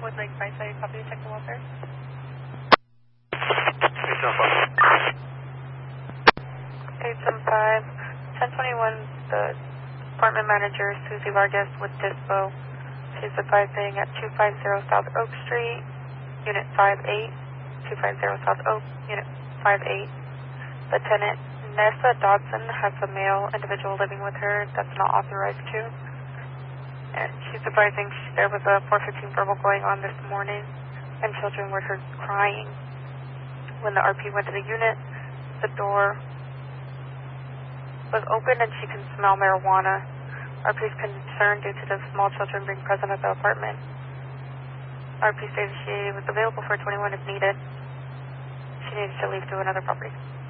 Woodlake Brightside, copy to check the welfare. 875, 1021, the apartment manager, Susie Vargas with Dispo. She's advising at 250 South Oak Street, Unit 58, 250 South Oak, Unit 58. The tenant, Nessa Dodson, has a male individual living with her that's not authorized to. And she's advising there was a 415 verbal going on this morning, and children were heard crying. When the RP went to the unit, the door was open and she can smell marijuana. RP is concerned due to the small children being present at the apartment. RP stated she was available for 21 if needed. She needs to leave to another property.